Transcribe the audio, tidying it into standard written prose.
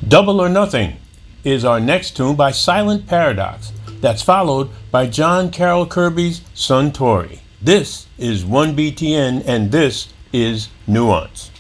Double or Nothing is our next tune by Silent Paradox. That's followed by John Carroll Kirby's Suntory. This is 1BTN and this is Nuance.